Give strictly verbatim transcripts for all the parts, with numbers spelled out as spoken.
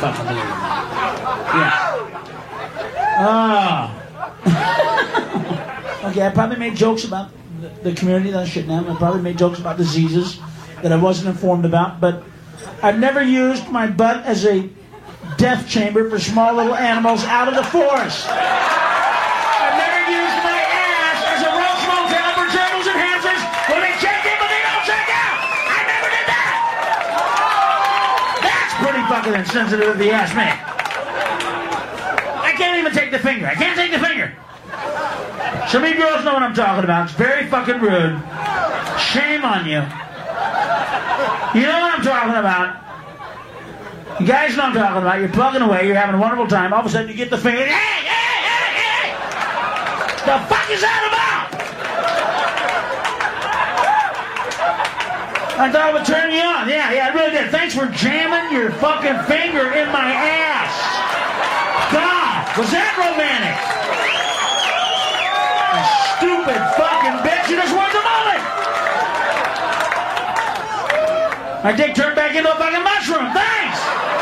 fucking believe it. Yeah. Oh. Okay, I probably made jokes about the, the community that I shouldn't have. I probably made jokes about diseases that I wasn't informed about, but I've never used my butt as a death chamber for small little animals out of the forest. I've never used my ass as a roach motel for gerbils and hamsters when they check in but they don't check out. I never did that. That's pretty fucking insensitive if you ask me. I can't even take the finger. I can't take the finger. Some of you girls know what I'm talking about. It's very fucking rude. Shame on you. You know what I'm talking about. You guys know what I'm talking about. You're plugging away. You're having a wonderful time. All of a sudden you get the finger. Hey, hey, hey, hey! The fuck is that about? I thought it would turn you on. Yeah, yeah, it really did. Thanks for jamming your fucking finger in my ass. God, was that romantic? You stupid fucking bitch. You just worked a moment. My dick turned back into a fucking mushroom. Thanks!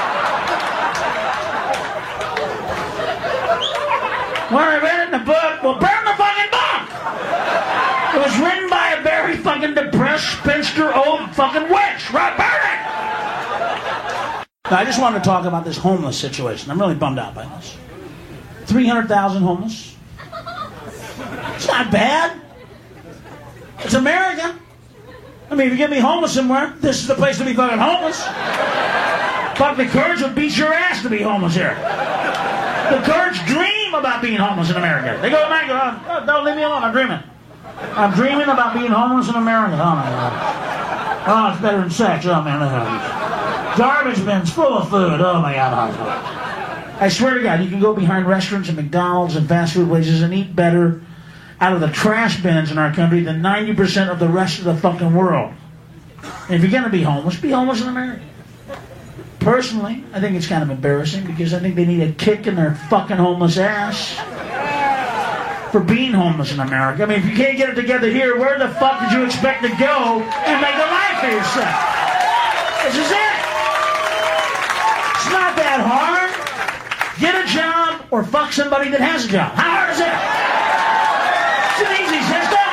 When I read it in the book, well, burn the fucking book! It was written by a very fucking depressed, spinster, old fucking witch. Right, burn it! I just wanted to talk about this homeless situation. I'm really bummed out by this. three hundred thousand homeless. It's not bad. It's America. I mean, if you're going to be homeless somewhere, this is the place to be fucking homeless. Fuck, the Kurds would beat your ass to be homeless here. The Kurds dream about being homeless in America. They go at night and go, oh, don't leave me alone, I'm dreaming. I'm dreaming about being homeless in America. Oh, my God. Oh, it's better than sex. Oh, man. Garbage bins full of food. Oh, my God. I swear to God, you can go behind restaurants and McDonald's and fast food places and eat better out of the trash bins in our country than ninety percent of the rest of the fucking world. And if you're going to be homeless, be homeless in America. Personally, I think it's kind of embarrassing because I think they need a kick in their fucking homeless ass for being homeless in America. I mean, if you can't get it together here, where the fuck did you expect to go and make a life for yourself? This is it. It's not that hard. Get a job or fuck somebody that has a job. How hard is it? It's an easy system.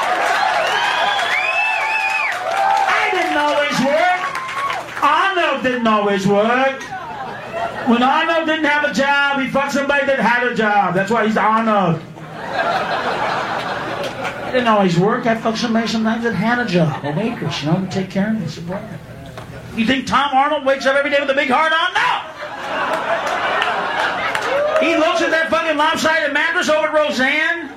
I didn't always work. Arno didn't always work. When Arno didn't have a job, he fucked somebody that had a job. That's why he's Arno. I didn't always work. I fucked somebody sometimes that had a job. A waitress, you know, to take care of me, support me. You think Tom Arnold wakes up every day with a big heart on? No! He looks at that fucking lopsided mattress over at Roseanne.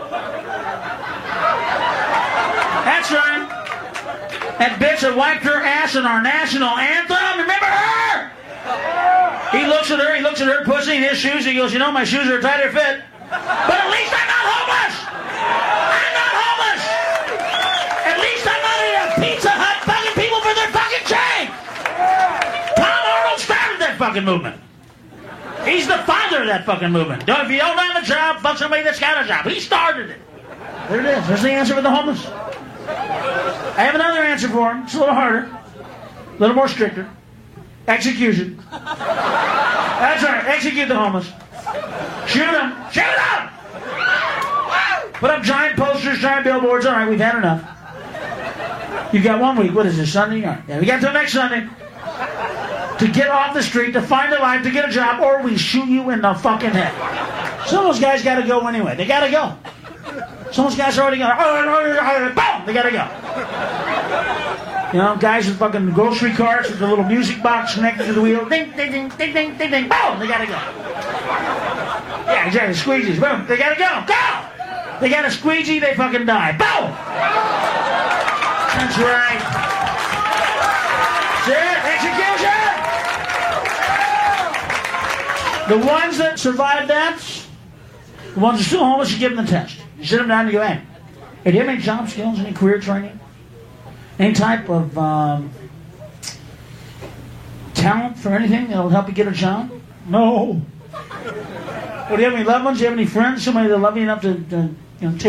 That's right. That bitch that wiped her ass in our national anthem. Remember her? He looks at her, he looks at her pussy and his shoes, and he goes, you know, my shoes are a tighter fit. But at least I'm not homeless! I'm not homeless! At least I'm not in a Pizza Hut bugging people for their fucking change! Tom Arnold started that fucking movement. He's the father of that fucking movement. If you don't have a job, fuck somebody that's got a job. He started it. There it is. There's the answer for the homeless. I have another answer for him. It's a little harder. A little more stricter. Execution. That's right. Execute the homeless. Shoot them. Shoot them! Put up giant posters, giant billboards. All right, we've had enough. You've got one week. What is this, Sunday? All right. Yeah, we got till next Sunday to get off the street, to find a life, to get a job, or we shoot you in the fucking head. Some of those guys got to go anyway. They got to go. Some of those guys are already going, boom, they got to go. You know, guys with fucking grocery carts with the little music box connected to the wheel. Ding, ding, ding, ding, ding, ding, ding, boom, they got to go. Yeah, exactly, squeegees, boom, they got to go, go! They got a squeegee, they fucking die, boom! That's right. That's it, execution! The ones that survive that, the ones that are still homeless, you give them the test. You sit them down and you go, hey, hey, do you have any job skills, any career training? Any type of um, talent for anything that will help you get a job? No. Well, do you have any loved ones? Do you have any friends? Somebody that love you enough to, to you know, take